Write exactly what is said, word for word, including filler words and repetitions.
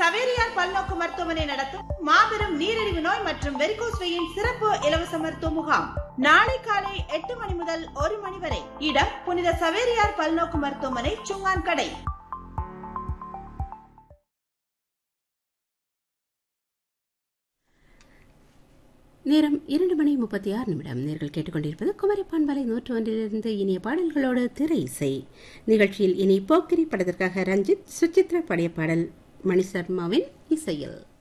சவேரியார் பல்நோக்கு மருத்துவமனை நடத்தும் மாபெரும் நீரிழிவு நோய் மற்றும் வெரிகோஸ் வெயின் சிறப்பு இலவச மருத்துவ முகாம் நாளை காலை எட்டு மணி முதல் ஒரு மணி வரை. இடம் புனித சவேரியார் பல்நோக்கு மருத்துவமனை, சுங்கான் கடை. நேரம் இரண்டு மணி முப்பத்தி ஆறு நிமிடம். நேர்கள் கேட்டுக்கொண்டிருப்பது குமரிப்பான் வலை நூற்று ஒன்றிலிருந்து இனிய பாடல்களோடு திரை இசை நிகழ்ச்சியில் இனி போக்கிரி படத்திற்காக ரஞ்சித் சுசித்ரா பாடிய பாடல் மணி சர்மாவின் இசையில்.